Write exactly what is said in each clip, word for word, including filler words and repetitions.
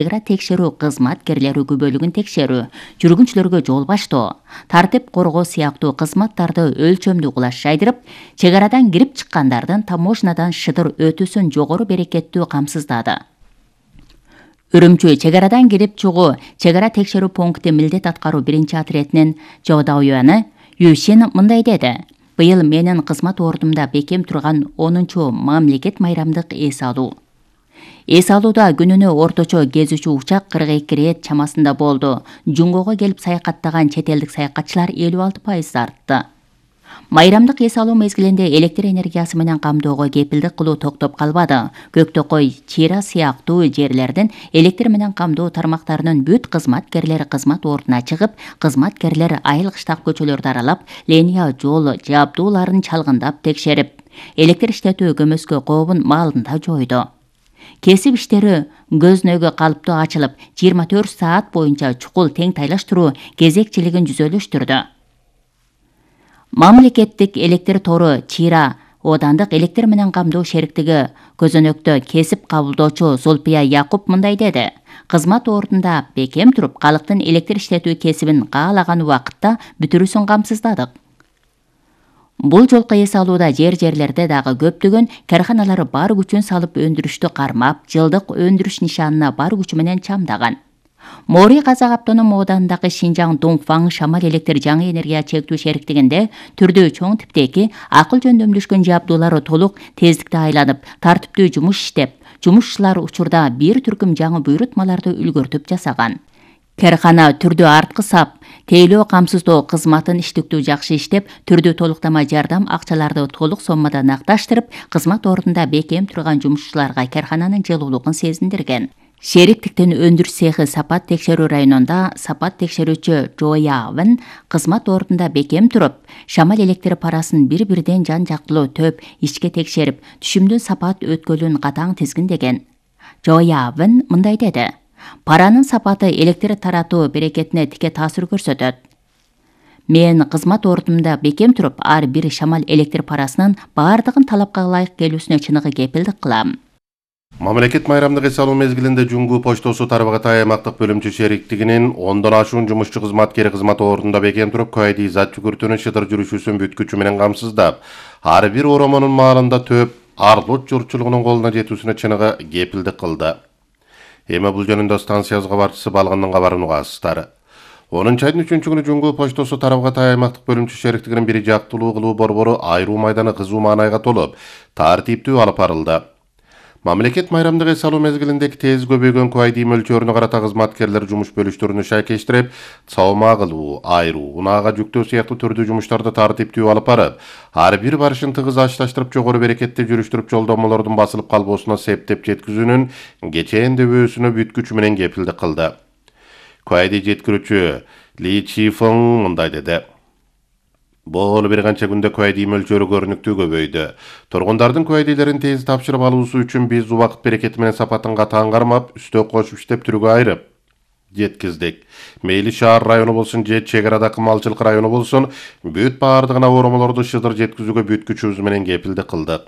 чегара текшерүү кызматкерлери күбөлүгүн текшерүү, жүргүнчүлөргө жол баштоо, тартип коргоо сыяктуу кызматтарды өлчөмдүү кылаш жайдырып, чегарадан кирип чыккандардын таможнядан шыдыр өтүүсүн жогору берекеттүү камсыздады. Үрүмчү чегарадан кирип чыгуу чегара текшерүү пункти милдет аткаруу биринчи отрядынын Жодауяны Юшин мындай деди. Быйыл менин кызмат ордумда бекем турган онунчу мамлекет майрамдык эс алуу. Эс алууда күнүнө орточо кезүүчү учак кырк эки рет чамасында болду. Жунгого келип саякаттаган чет элдик саякатчылар элүү алты пайыз артты. Майрамдык эс алуу мезгилинде электр энергиясы менен камдоого кепилдик кылуу токтоп калбады. Көктөкөй, Чира сыяктуу жерлердин электр менен камдоо тармактарынын бүт кызматкерлери кызмат ордуна чыгып, кызматкерлер айыл кыштак көчөлөрдү аралап, линия жол жабдууларын чалгындап текшерип, электр иштетүү көмөскө кообун маалында жойду. Кесип иштери көзнөйгө калыптуу ачылып, жыйырма төрт саат боюнча чукул тең тайлаштыруу кезекчилигин жүзөлөштүрдү. Мамлекеттик электр тору Чира Оодандык электр менен камдоо шериктиги көзөнөктө кесип кабылдоочу Зулпия Якуп мындай деди. Кызмат ордунда бекем туруп, калктын электр иштетүү кесибин каалаган убакытта бүтүрүүсүн камсыздадык. Бул жолку эс алууда жер-жерлерде дагы көптөгөн карханалар бар күчүн салып өндүрүштү кармап, жылдык өндүрүш нишанына бар күчү менен чамдаган. Мори Казак автоном оодандагы Шинжаң Дуңфаң шамал электр жаңы энергия чектүү шериктигинде түрдүү чоң типтеги акыл жөндөмдүшкөн жабдуулары толук тездикте айланып, тартиптүү жумуш иштеп, жумушчулар учурда бир түркүм жаңы буйрутмаларды үлгөртүп жасаган. Кархана түрдүү арткы сап, тейлөө камсыздоо кызматын иштиктүү жакшы иштеп, түрдүү толуктама жардам акчаларды толук соммада накташтырып, кызмат ордунда бекем турган жумушчуларга кархананын жылуулугун сезиндирген. Шериктиктин өндүрүш цехи Сапат текшерүү районунда Сапат текшерүүчү Жоявын кызмат ордунда бекем туруп, шамал электр парасын бир-бирден жан жактылуу төп ичке текшерип, түшүмдүү сапат өткөлүн катаң тизгиндеген. Жоявын мындай деди. Паранын сапаты электр таратуу берекетине тике таасир көрсөтөт. Мен кызмат ордумда бекем туруп, ар бир шамал электр парасынын баардыгын талапка ылайык келүүсүнө чыныгы кепилдик кылам. Мамлекет майрамдык эс алуу мезгилинде Жуңгу поштосу Тарбагатай аймактык бөлүмчү шериктигинин ондон ашуун жумушчу кызматкери кызмат ордунда бекем туруп, кайди зат жүгүртүүнүн шыдыр жүрүшүүсүн бүткүчү менен камсыздап, ар бир оромонун маалында төп арлот журтчулугунун колуна жетүүсүнө чыныгы кепилдик кылды. Эми бул жөнүндө станция кабарчысы Балгындын кабарын угасыздар. онунчу айдын үчүнчү күнү Жуңгу поштосу Тарбагатай аймактык бөлүмчү шериктигинин бир жактылуу кылуу борбору айруу майданы кызуу маанайга толуп, тартиптүү алып барылды. Мамлекет майрамдык эс алуу мезгилиндеги тез көбөйгөн куайди мөлчөрүнө карата кызматкерлер жумуш бөлүштөрүнү шайкештирип, саома кылуу, айруу, унаага жүктөө сыяктуу түрдүү жумуштарды тартиптүү алып барып, ар бир барышын тыгыз ачлаштырып, жогору берекетте жүрүштүрүп, жолдомолордун басылып калбоосуна септеп жеткизүүнүн кечен дөбөөсүнө бүткүчү менен кепилдик кылды. Куайди жеткирүүчү Ли Чифың мындай деди. Бул бир канча күндө куайди мөлчөрү көрүнүктүү көбөйдү. Тургундардын куайдилерин тез тапшырып алуусу үчүн биз убакыт берекети менен сапатын катаң кармап, үстө кошуп иштеп түргө айрып жеткиздик. Мейли шаар району болсун же чегарадагы малчылык району болсун, бүт баардыгына оромолорду шыдыр жеткизүүгө бүткүчүбүз менен кепилдик кылдык.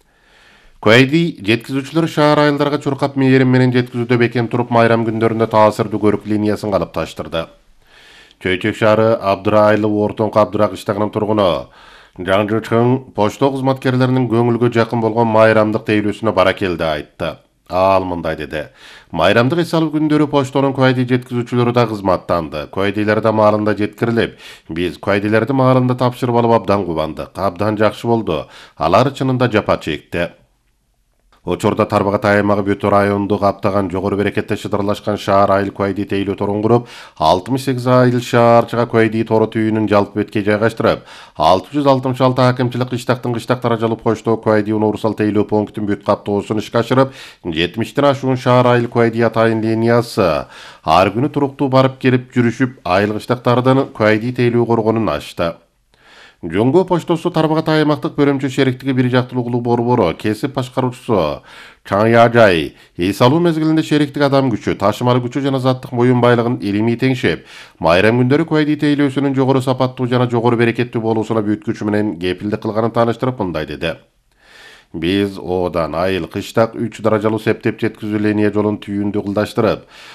Куайди жеткизүүчүлөр шаар айылдарга чуркап мээрим менен жеткизүүдө бекем туруп, майрам күндөрүндө таасирдүү көрүк линиясын калып таштырды. Чөйчөк шаары Абдырайылы ортоңку Абдыра кыштагынын тургуну Жаңжычың пошто кызматкерлеринин көңүлгө жакын болгон майрамдык тейлөөсүнө бара келди айтты. Ал мындай деди. Майрамдык эс алуу күндөрү поштонун куайди жеткизүүчүлөрү да кызматтанды. Куайдилер да маалында жеткирилип, биз куайдилерди маалында тапшырып алып абдан кубандык. Абдан жакшы болду. Алар чынында жапа чекти. Учурда Тарбагатай аймагы бүт районду каптаган жогору берекетте шыдырлашкан шаар айыл куайди тейлөө торун куруп, алтымыш сегиз айыл шаарчыга куайди тору түйүнүн жалпы бетке жайгаштырып, алты жүз алтымыш алты акимчилик кыштактын кыштактара жалып коштоо куайди универсал тейлөө пунктун бүт каптоосун ишке ашырып, жетимиштен ашуун шаар айыл куайди атайын линиясы ар күнү туруктуу барып келип жүрүшүп, айыл кыштактардан куайди тейлөө коргонун ачты. Жуңгу поштосу Тарбагатай аймактык бөлүмчү шериктиги бир жактылуу кылуу борбору кесип башкаруучусу Чаңяжай эс алуу мезгилинде шериктик адам күчү, ташымал күчү жана заттык моюн байлыгын илимий теңшеп, майрам күндөрү куайди тейлөөсүнүн жогору сапаттуу жана жогору берекеттүү болуусуна бүткүчү менен кепилдик кылганын тааныштырып мындай деди. Биз одан айыл кыштак үч даражалуу септеп жеткизүү линия жолун түйүндү кылдаштырып,